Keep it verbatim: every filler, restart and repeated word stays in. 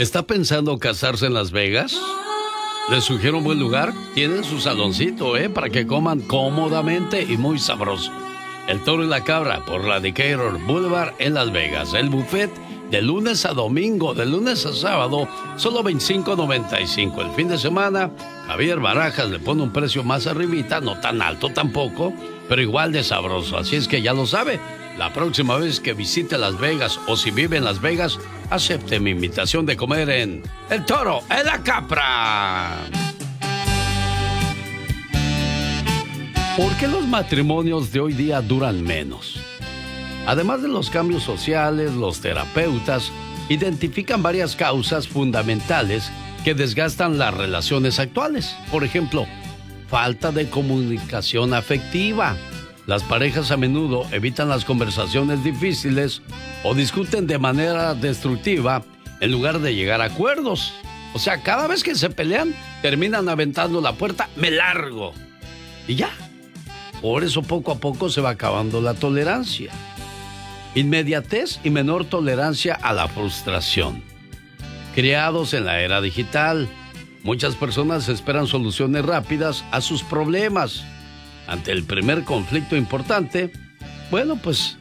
¿Está pensando casarse en Las Vegas? Les sugiero un buen lugar. Tienen su saloncito, ¿eh? Para que coman cómodamente y muy sabroso. El Toro y la Cabra por la Decatur Boulevard en Las Vegas. El buffet de lunes a domingo, de lunes a sábado, solo veinticinco noventa y cinco. El fin de semana, Javier Barajas le pone un precio más arribita, no tan alto tampoco, pero igual de sabroso. Así es que ya lo sabe. La próxima vez que visite Las Vegas o si vive en Las Vegas, acepte mi invitación de comer en El Toro y la Cabra. ¿Por qué los matrimonios de hoy día duran menos? Además de los cambios sociales, los terapeutas identifican varias causas fundamentales que desgastan las relaciones actuales. Por ejemplo, falta de comunicación afectiva. Las parejas a menudo evitan las conversaciones difíciles o discuten de manera destructiva en lugar de llegar a acuerdos. O sea, cada vez que se pelean, terminan aventando la puerta, me largo. Y ya. Por eso poco a poco se va acabando la tolerancia. Inmediatez y menor tolerancia a la frustración. Criados en la era digital, muchas personas esperan soluciones rápidas a sus problemas. Ante el primer conflicto importante, bueno, pues